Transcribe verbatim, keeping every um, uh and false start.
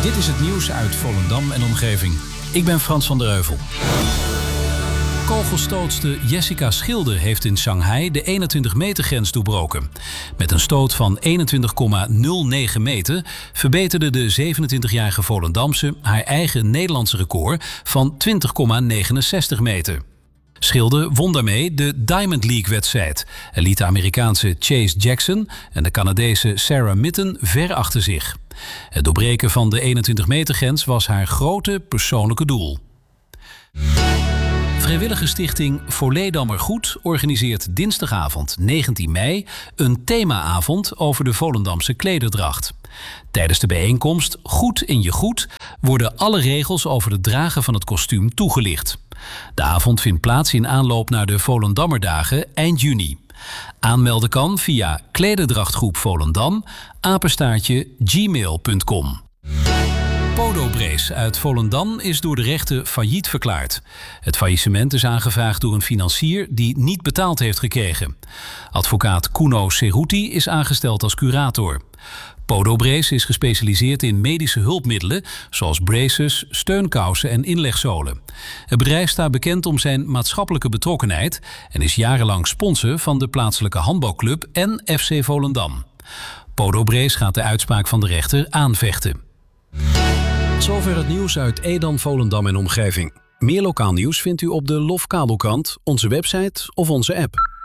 Dit is het nieuws uit Volendam en omgeving. Ik ben Frans van der Heuvel. Kogelstootster Jessica Schilder heeft in Shanghai de eenentwintig meter grens doorbroken. Met een stoot van eenentwintig komma nul negen meter verbeterde de zevenentwintigjarige Volendamse haar eigen Nederlandse record van twintig komma negenenzestig meter. Schilder won daarmee de Diamond League-wedstrijd en liet de Amerikaanse Chase Jackson en de Canadese Sarah Mitten ver achter zich. Het doorbreken van de eenentwintig meter grens was haar grote persoonlijke doel. Vrijwilligersstichting Volendammer Goed organiseert dinsdagavond negentien mei een themaavond over de Volendamse klederdracht. Tijdens de bijeenkomst Goed in je Goed worden alle regels over het dragen van het kostuum toegelicht. De avond vindt plaats in aanloop naar de Volendammerdagen eind juni. Aanmelden kan via klederdrachtgroep Volendam, apenstaartje gmail punt com. Podobrace uit Volendam is door de rechter failliet verklaard. Het faillissement is aangevraagd door een financier die niet betaald heeft gekregen. Advocaat Kuno Ceruti is aangesteld als curator. Podobrace is gespecialiseerd in medische hulpmiddelen zoals braces, steunkousen en inlegzolen. Het bedrijf staat bekend om zijn maatschappelijke betrokkenheid en is jarenlang sponsor van de plaatselijke handbalclub en F C Volendam. Podobrace gaat de uitspraak van de rechter aanvechten. Zover het nieuws uit Edam, Volendam en omgeving. Meer lokaal nieuws vindt u op de Lof Kabelkrant, onze website of onze app.